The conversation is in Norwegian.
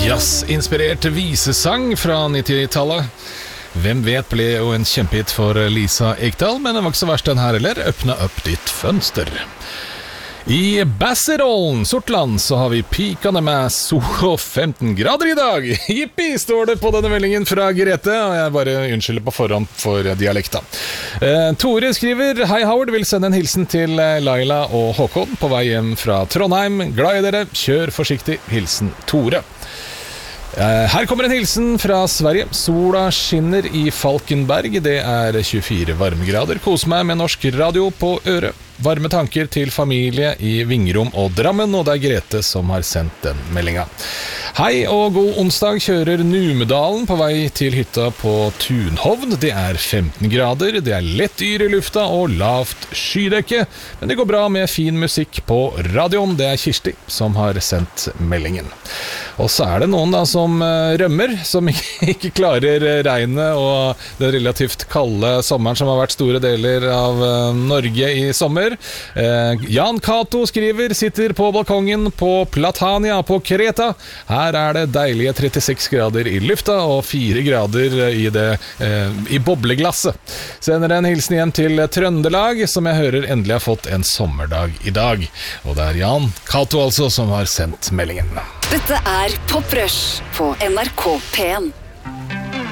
Jazz-inspirert visesang fra 90-tallet. Hvem vet ble jo en kjempehit for Lisa Ekdahl, men det var ikke så verst den her heller. Øppne opp ditt fønster. I Basserålen, Sortland, så har vi pikene med sol og 15 grader i dag. Jippi, står det på denne meldingen fra Grete, og jeg bare unnskylder på forhånd for dialekta. Tore skriver: Hei Howard, vil sende en hilsen til Laila og Håkon på vei hjem fra Trondheim. Glad i dere, kjør forsiktig. Hilsen Tore. Her kommer en hilsen fra Sverige. Sola skinner i Falkenberg. Det er 24 varmegrader. Kos meg med norsk radio på øret. Varme tanker til familie i Vingrom og Drammen, og det er Grete som har sendt den meldingen. Hei og god onsdag, kjører Numedalen på vei til hytta på Tunhovn. Det er 15 grader, det er lett yr i lufta og lavt skydekke, men det går bra med fin musikk på radioen. Det er Kirsti som har sendt meldingen. Og så er det noen da som rømmer, som ikke klarer regnet og den relativt kalde sommeren som har vært store deler av Norge i sommer. Jan Kato skriver: sitter på balkongen på Platania på Kreta. Her er det deilige 36 grader i lufta og 4 grader i bobleglasset. Sender en hilsen igjen til Trøndelag, som jeg hører endelig har fått en sommerdag i dag. Og det er Jan Kato altså som har sendt meldingen. Dette er Pop Rush på NRK P1.